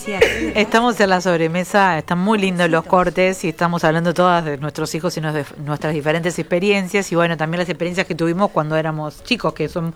Estamos en la sobremesa, están muy lindos los cortes y estamos hablando todas de nuestros hijos y de nuestras diferentes experiencias y bueno, también las experiencias que tuvimos cuando éramos chicos, que son